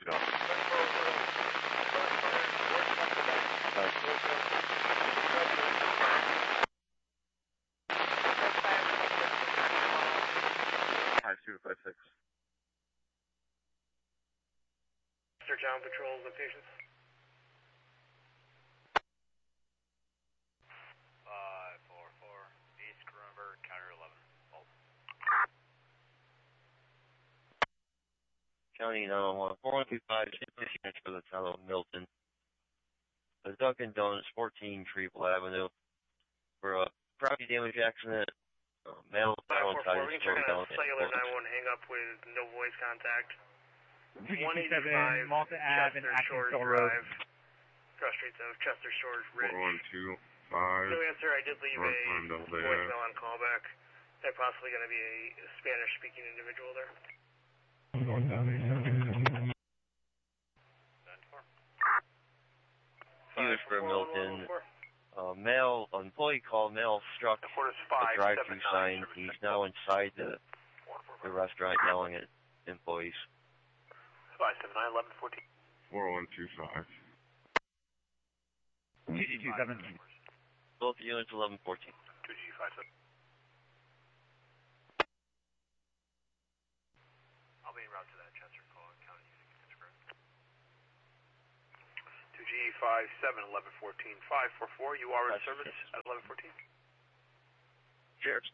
go. Five two five six. Search out patrol locations. 544 East River, County 11. Hold. County 911, 4125, units for the fellow Milton. The Dunkin' Donuts, 14 Treble Avenue, for a property damage accident. Male, 544, we can check on a cellular 911 hang up with no voice contact. 187 Malta Ave and Atkinsville Road. Cross streets of Chester Shores Ridge. 4125. No answer, I did leave a voicemail on callback. There's possibly going to be a Spanish-speaking individual there. For Milton. Male, employee called, male struck a drive-through sign. He's now inside the restaurant yelling at employees. 579 1114. 4125. 227. Both units 1114. 2G57. I'll be en route to that Chester call in County Unit. 2G57 1114 544. You are in service at 1114. Cheers.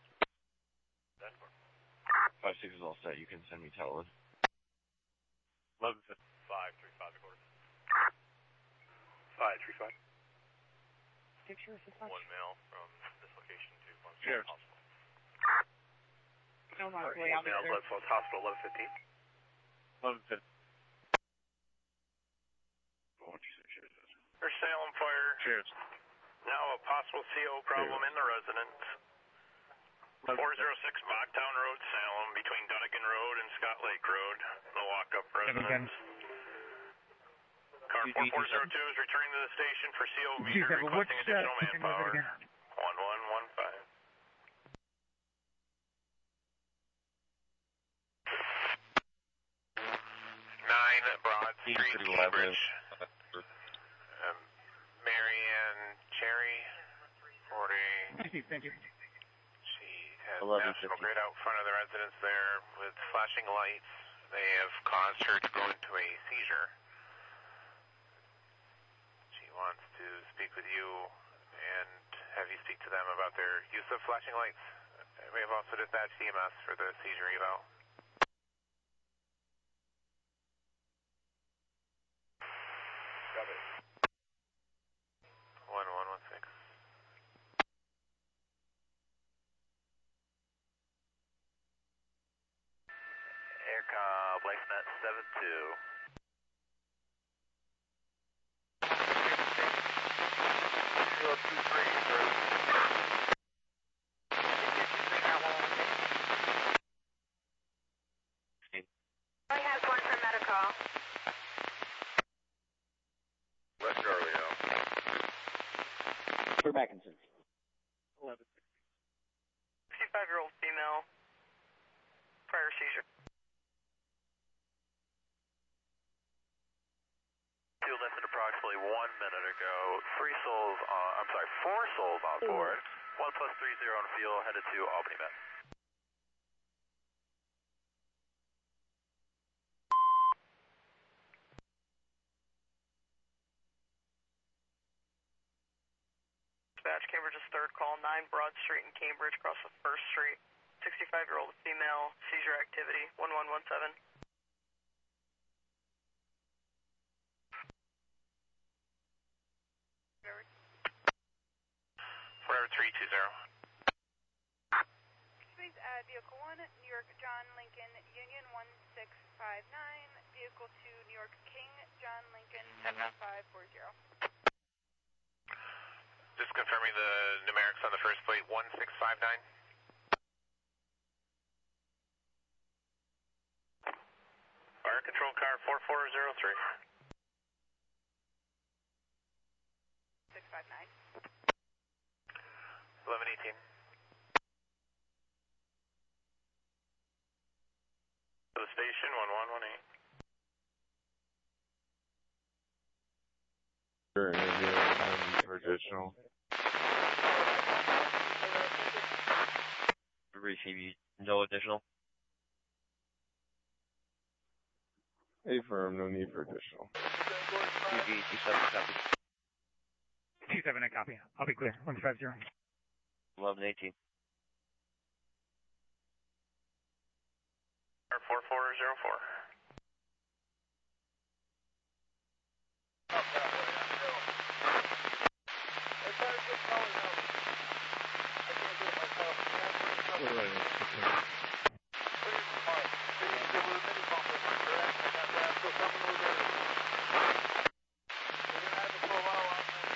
56 is all set. You can send me Talon. 11 535 recorded. 535. Picture One male from this location to Cheers. Hospital. No, not One male, Glenfeld Hospital, 1115. 1115. There's Salem Fire. Cheers. Now a possible CO problem in the residence. 406 Mocktown Road, Salem, between Dunnigan Road and Scott Lake Road. The walk-up residence. Car 4402 is returning to the station for CO meter, requesting additional manpower. 1115. Broad Street, Cambridge. Mary Ann Cherry, 40. Thank you. She has national grid out front of the residence there with flashing lights. They have caused her to go into a seizure. She wants to speak with you and have you speak to them about their use of flashing lights. We have also dispatched EMS for the seizure eval. Got it. 1116. Aircom, LifeNet 72. I have one for medical. West Charlie now. For Mackinson. 1160. 65-year-old female. Prior seizure. Fuel lifted approximately 1 minute ago. 4 souls on board. 1 plus 30 on fuel, headed to Albany Met. Dispatch, Cambridge's third call, 9 Broad Street in Cambridge, across with 1st Street. 65-year-old female, seizure activity, 1117. Forever 320. Please add Vehicle 1, New York John Lincoln, Union 1659, Vehicle 2, New York King, John Lincoln, 7540. Just confirming the numerics on the first plate, 1659. Fire control car 4403. 659. 1118. To the station, 1118. You're interviewing them for additional. Receive no additional. Affirm, no need for additional. UG 27 copy. 27 a copy. I'll be clear. 150. 1118. 4404.